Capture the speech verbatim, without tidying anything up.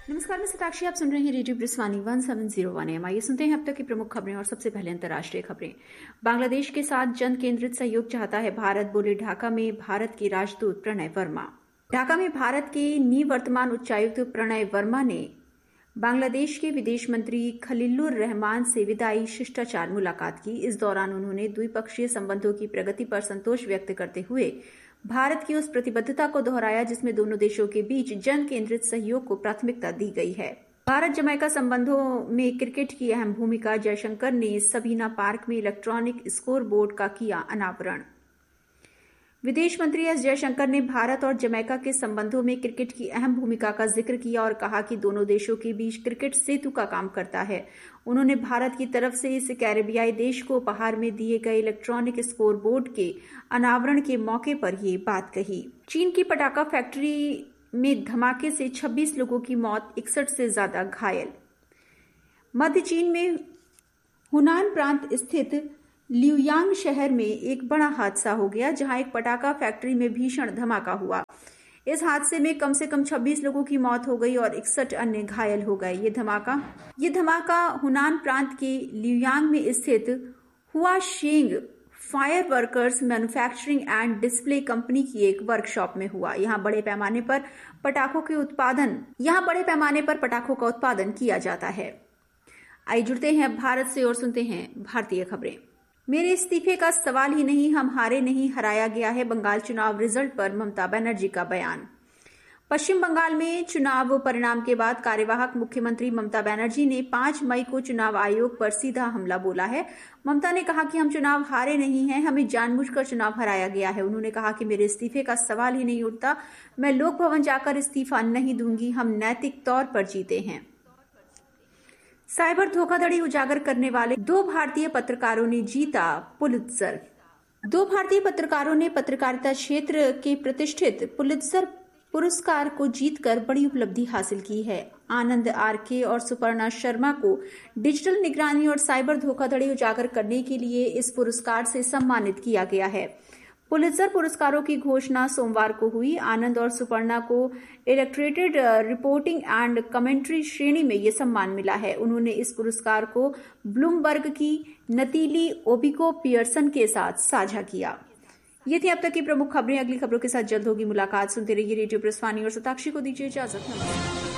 नमस्कार, मैं सताक्षी। आप सुन रहे हैं radio ब्रिस्वानी one seven zero one M. आइए सुनते हैं अब तक की प्रमुख खबरें और सबसे पहले अंतर्राष्ट्रीय खबरें। बांग्लादेश के साथ जन केंद्रित सहयोग चाहता है भारत, बोले ढाका में भारत के राजदूत प्रणय वर्मा। ढाका में भारत के निवर्तमान उच्चायुक्त प्रणय वर्मा ने बांग्लादेश के विदेश मंत्री खलीलुर रहमान से विदाई शिष्टाचार मुलाकात की। इस दौरान उन्होंने द्विपक्षीय संबंधों की प्रगति पर संतोष व्यक्त करते हुए भारत की उस प्रतिबद्धता को दोहराया जिसमें दोनों देशों के बीच जन केंद्रित सहयोग को प्राथमिकता दी गई है। भारत जमैका संबंधों में क्रिकेट की अहम भूमिका। जयशंकर ने सबीना पार्क में इलेक्ट्रॉनिक स्कोर बोर्ड का किया अनावरण। विदेश मंत्री एस जयशंकर ने भारत और जमैका के संबंधों में क्रिकेट की अहम भूमिका का जिक्र किया और कहा कि दोनों देशों के बीच क्रिकेट सेतु का काम करता है। उन्होंने भारत की तरफ से इस कैरेबियाई देश को उपहार में दिए गए इलेक्ट्रॉनिक स्कोर बोर्ड के अनावरण के मौके पर ये बात कही। चीन की पटाखा फैक्ट्री में धमाके से छब्बीस लोगों की मौत, इकसठ से ज्यादा घायल। मध्य चीन में हुनान प्रांत स्थित लियुयांग शहर में एक बड़ा हादसा हो गया, जहां एक पटाखा फैक्ट्री में भीषण धमाका हुआ। इस हादसे में कम से कम छब्बीस लोगों की मौत हो गई और इकसठ अन्य घायल हो गए। ये धमाका ये धमाका हुनान प्रांत के लियुयांग में स्थित हुआशेंग fire workers manufacturing and display company की एक वर्कशॉप में हुआ। यहाँ बड़े पैमाने पर पटाखों के उत्पादन यहाँ बड़े पैमाने पर पटाखों का उत्पादन किया जाता है। आइए जुड़ते हैं भारत से और सुनते हैं भारतीय खबरें। मेरे इस्तीफे का सवाल ही नहीं, हम हारे नहीं, हराया गया है। बंगाल चुनाव रिजल्ट पर ममता बनर्जी का बयान। पश्चिम बंगाल में चुनाव परिणाम के बाद कार्यवाहक मुख्यमंत्री ममता बनर्जी ने पांच मई को चुनाव आयोग पर सीधा हमला बोला है। ममता ने कहा कि हम चुनाव हारे नहीं हैं, हमें जानबूझकर चुनाव हराया गया है। उन्होंने कहा कि मेरे इस्तीफे का सवाल ही नहीं उठता, मैं लोक भवन जाकर इस्तीफा नहीं दूंगी, हम नैतिक तौर पर जीते हैं। साइबर धोखाधड़ी उजागर करने वाले दो भारतीय पत्रकारों ने जीता पुलित्जर। दो भारतीय पत्रकारों ने पत्रकारिता क्षेत्र के प्रतिष्ठित पुलित्जर पुरस्कार को जीतकर बड़ी उपलब्धि हासिल की है। आनंद आर के और सुपर्णा शर्मा को डिजिटल निगरानी और साइबर धोखाधड़ी उजागर करने के लिए इस पुरस्कार से सम्मानित किया गया है। पुलित्जर पुरस्कारों की घोषणा सोमवार को हुई। आनंद और सुपर्णा को इलेक्ट्रेटेड रिपोर्टिंग एंड कमेंट्री श्रेणी में ये सम्मान मिला है। उन्होंने इस पुरस्कार को ब्लूमबर्ग की नतीली ओबिको पियर्सन के साथ साझा किया। ये थी अब तक की प्रमुख खबरें। अगली खबरों के साथ जल्द होगी मुलाकात। सुनते रहिए रेडियो ब्रिस्वानी और सताक्षी को दीजिए इजाजत। नमस्कार।